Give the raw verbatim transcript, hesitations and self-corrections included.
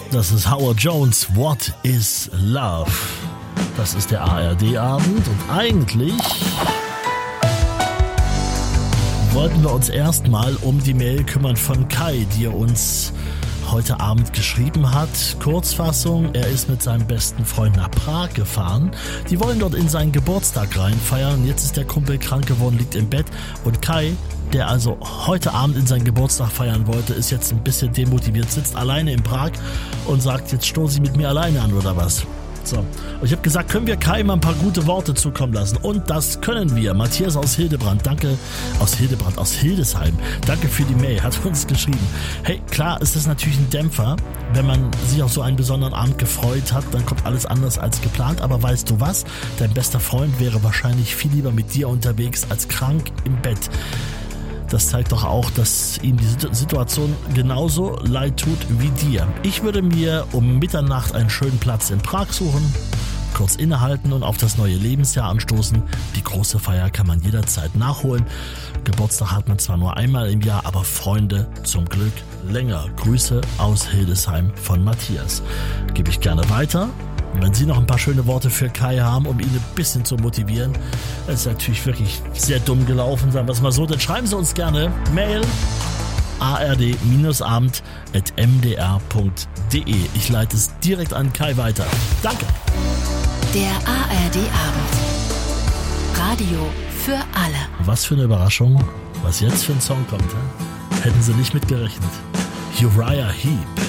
Das ist Howard Jones, What is Love? Das ist der A R D-Abend und eigentlich wollten wir uns erstmal um die Mail kümmern von Kai, die er uns heute Abend geschrieben hat. Kurzfassung, er ist mit seinem besten Freund nach Prag gefahren. Die wollen dort in seinen Geburtstag reinfeiern. Jetzt ist der Kumpel krank geworden, liegt im Bett. Und Kai, der also heute Abend in seinen Geburtstag feiern wollte, ist jetzt ein bisschen demotiviert, sitzt alleine in Prag und sagt, jetzt stoßen Sie mit mir alleine an oder was? So. Und ich habe gesagt, können wir Kai mal ein paar gute Worte zukommen lassen? Und das können wir. Matthias aus Hildebrand, danke, aus Hildebrand, aus Hildesheim, danke für die Mail, hat uns geschrieben. Hey, klar ist das natürlich ein Dämpfer, wenn man sich auf so einen besonderen Abend gefreut hat, dann kommt alles anders als geplant, aber weißt du was? Dein bester Freund wäre wahrscheinlich viel lieber mit dir unterwegs als krank im Bett. Das zeigt doch auch, dass ihm die Situation genauso leid tut wie dir. Ich würde mir um Mitternacht einen schönen Platz in Prag suchen, kurz innehalten und auf das neue Lebensjahr anstoßen. Die große Feier kann man jederzeit nachholen. Geburtstag hat man zwar nur einmal im Jahr, aber Freunde zum Glück länger. Grüße aus Hildesheim von Matthias. Gebe ich gerne weiter. Wenn Sie noch ein paar schöne Worte für Kai haben, um ihn ein bisschen zu motivieren, das ist natürlich wirklich sehr dumm gelaufen, sagen wir es mal so, dann schreiben Sie uns gerne Mail a r d abend at m d r punkt d e. Ich leite es direkt an Kai weiter. Danke. Der A R D-Abend. Radio für alle. Was für eine Überraschung, was jetzt für ein Song kommt. He? Hätten Sie nicht mit gerechnet. Uriah Heep.